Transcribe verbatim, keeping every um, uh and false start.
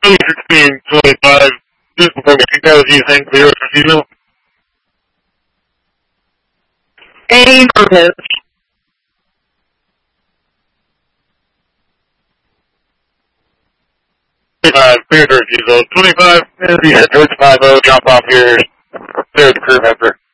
sixteen twenty-five, just before we kick out, do you think clear for seasonal? Affirmative. twenty-five, clear for seasonal. twenty-five, and you head towards five oh, drop off here, clear the crew member.